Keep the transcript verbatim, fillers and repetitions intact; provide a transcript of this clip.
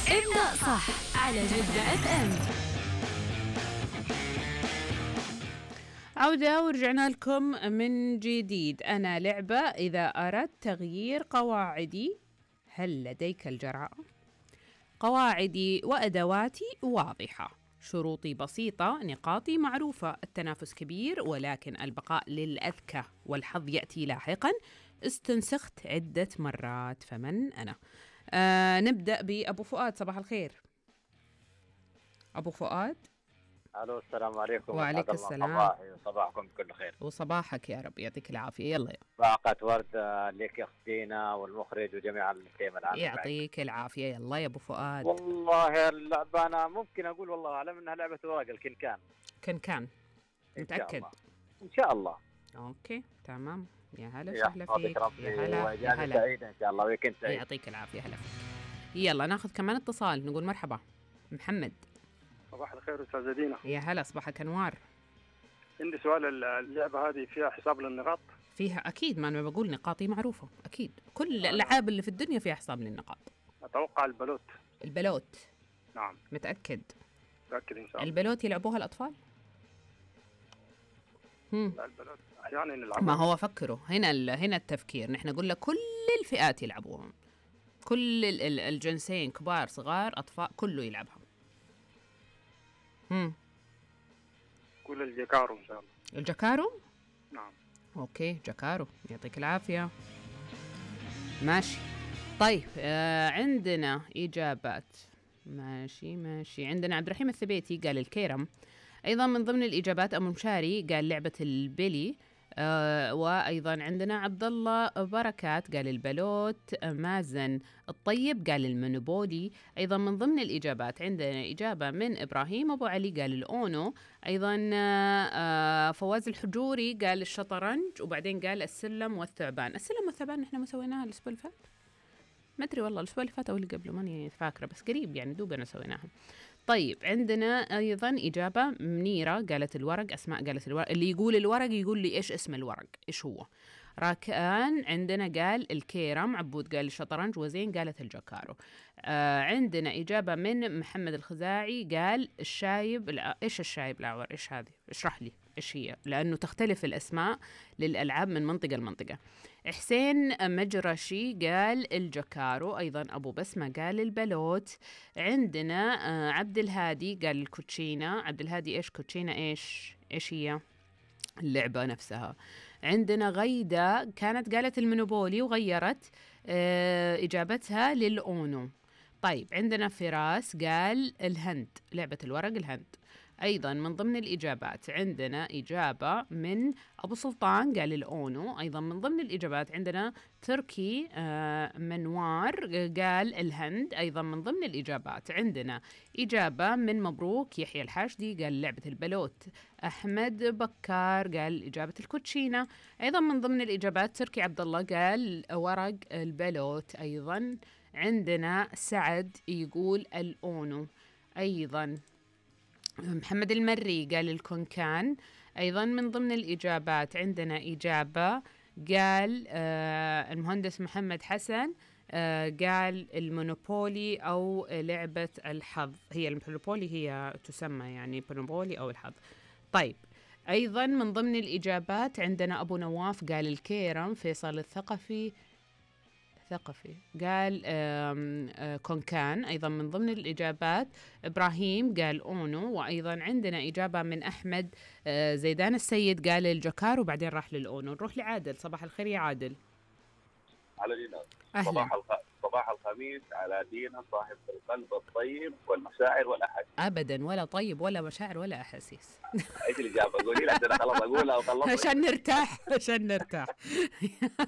ابدأ صح على جدة اف ام. عودة ورجعنا لكم من جديد. أنا لعبة إذا أردت تغيير قواعدي هل لديك الجرأة؟ قواعدي وأدواتي واضحة، شروطي بسيطة، نقاطي معروفة، التنافس كبير ولكن البقاء للأذكى والحظ يأتي لاحقا. استنسخت عدة مرات، فمن أنا؟ آه نبدأ بأبو فؤاد. صباح الخير أبو فؤاد. الو السلام عليكم. وعليك السلام. صباحي وصباحكم بكل خير. وصباحك يا رب، يعطيك العافية. يلا باقة وردة لك يا اختينا والمخرج وجميع التيم العام. يعطيك العافية. يلا يا أبو فؤاد. والله اللعبة أنا ممكن أقول والله أعلم أنها لعبة ورق الكنكان. كنكان متأكد؟ إن شاء الله. أوكي تمام. يا هلا يا وسهلا فيك. يا هلا يا هلا. سعيد إن شاء الله ويكند سعيد. يعطيك العافية. هلا فيك. يلا ناخذ كمان اتصال، نقول مرحبا. محمد. صباح الخير أستاذة دينا. يا هلا، صباحك أنوار. عندي سؤال، اللعبة هذه فيها حساب للنقاط؟ فيها أكيد، ما أنا بقول نقاطي معروفة أكيد. كل الألعاب اللي في الدنيا فيها حساب للنقاط. أتوقع البلوت. البلوت؟ نعم. متأكد؟ متأكد إن شاء الله. البلوت يلعبوها الأطفال؟ هم. لا البلوت أحيانا يلعبوها. ما هو فكروا هنا ال... هنا التفكير. نحن قلنا كل الفئات يلعبوهم، كل ال... الجنسين، كبار صغار أطفال، كله يلعبها. هم. كل الجكارو إن شاء الله. الجكارو؟ نعم. أوكي جكارو، يعطيك العافية. ماشي. طيب آه عندنا إجابات. ماشي ماشي. عندنا عبد الرحيم الثبيتي قال الكيرم. أيضا من ضمن الإجابات أبو مشاري قال لعبة البيلي. آه وأيضا عندنا عبد الله بركات قال البلوت. مازن الطيب قال المونوبولي. أيضا من ضمن الإجابات عندنا إجابة من إبراهيم أبو علي قال الأونو. أيضا آه فواز الحجوري قال الشطرنج. وبعدين قال السلم والثعبان. السلم والثعبان نحن ما سويناها الأسبوع اللي فات، ما أدري والله الأسبوع اللي فات أو اللي قبله ماني فاكرة، بس قريب يعني دوبنا سويناها. طيب عندنا أيضا إجابة منيرة قالت الورق. أسماء قالت الورق. اللي يقول الورق يقول لي إيش اسم الورق، إيش هو. راكان عندنا قال الكيرم. عبود قال الشطرنج. وزين قالت الجكارو. آه عندنا إجابة من محمد الخزاعي قال الشايب. الع... إيش الشايب الأعور؟ إيش هذه؟ اشرح لي إيش هي، لأنه تختلف الأسماء للألعاب من منطقة لمنطقة. حسين مجرشي قال الجكارو. أيضا أبو بسمة قال البلوت. عندنا آه عبد الهادي قال الكوتشينة. عبد الهادي إيش كوتشينة؟ إيش إيش هي اللعبة نفسها. عندنا غيدة كانت قالت المونوبولي وغيرت آه إجابتها للأونو. طيب عندنا فراس قال الهند، لعبة الورق الهند. أيضا من ضمن الإجابات عندنا إجابة من أبو سلطان قال الأونو. أيضا من ضمن الإجابات عندنا تركي آه منوار قال الهند. أيضا من ضمن الإجابات عندنا إجابة من مبروك يحيى الحاشدي قال لعبة البلوت. أحمد بكار قال إجابة الكوتشينة. أيضا من ضمن الإجابات تركي عبد الله قال ورق البلوت. أيضا عندنا سعد يقول الأونو. أيضا محمد المري قال الكونكان. أيضا من ضمن الإجابات عندنا إجابة قال آه المهندس محمد حسن آه قال المونوبولي أو لعبة الحظ. هي المونوبولي هي تسمى يعني مونوبولي أو الحظ. طيب أيضا من ضمن الإجابات عندنا أبو نواف قال الكيرم. فيصل الثقفي ثقفي قال آم آم كونكان. أيضا من ضمن الإجابات إبراهيم قال أونو. وأيضا عندنا إجابة من أحمد زيدان السيد قال الجكار وبعدين راح للأونو. نروح لعادل. صباح الخير يا عادل. على دينا. أهلا. صباح الخ... صباح الخميس على دينا صاحب القلب الطيب والمشاعر والأحاسيس. أبدا ولا طيب ولا مشاعر ولا أحاسيس. إيش الإجابة؟ قولي لي عشان خلاص أقولها وخلصت. عشان نرتاح عشان نرتاح.